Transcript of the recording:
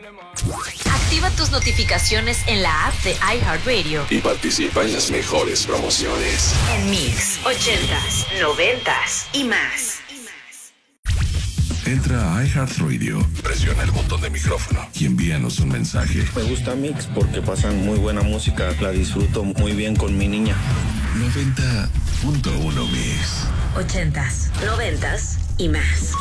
Activa tus notificaciones en la app de iHeartRadio y participa en las mejores promociones. en Mix, 80s, 90s y más. Entra a iHeartRadio, presiona el botón de micrófono y envíanos un mensaje. Me gusta Mix porque pasan muy buena música, la disfruto muy bien con mi niña. 90.1 Mix. 80s, 90s y más.